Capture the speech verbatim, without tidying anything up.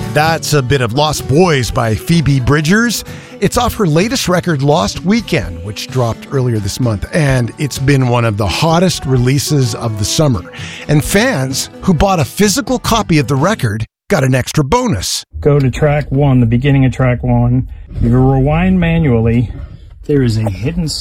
That's a bit of Lost Boys by Phoebe Bridgers. It's off her latest record, Lost Weekend, which dropped earlier this month, and it's been one of the hottest releases of the summer. And fans who bought a physical copy of the record got an extra bonus. Go to track one, the beginning of track one. You rewind manually. There is a hidden